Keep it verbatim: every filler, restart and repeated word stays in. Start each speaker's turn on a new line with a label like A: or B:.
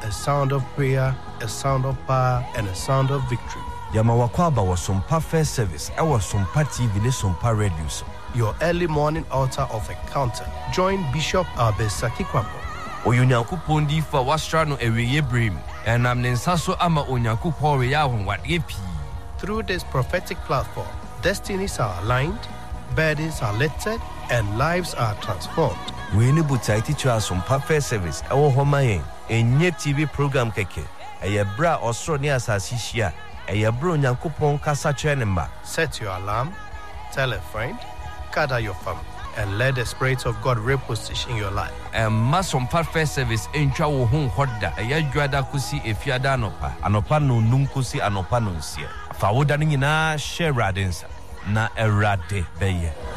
A: a sound of prayer, a sound of power, and a sound of victory.
B: Yamawakwaba was Sompa First Service. I was Sompa T V, Sompa Radio.
A: Your early morning altar of encounter. Join Bishop Abesaki Kwambo.
C: Oyunyankopon di fa wastra no eweye brim. Enam ne nsaso ama onyankopon we ya honwade pi.
A: Through this prophetic platform, destinies are aligned, burdens are lifted, and lives are transformed.
B: We need to teach you some First Service. Our home enye T V program keke. Eye bra osro ni asasi hia. Eye bro nyankopon kasa chenemba.
A: Set your alarm, tell a friend, gather your family, and let the Spirit of God reposition your life.
C: And masom First Service entwa wo hu hoda. Eye dwada kusi efiada anopa. Anopa no num kusi anopa no nsia. Fa woda ni nyina share radensa na erade beye.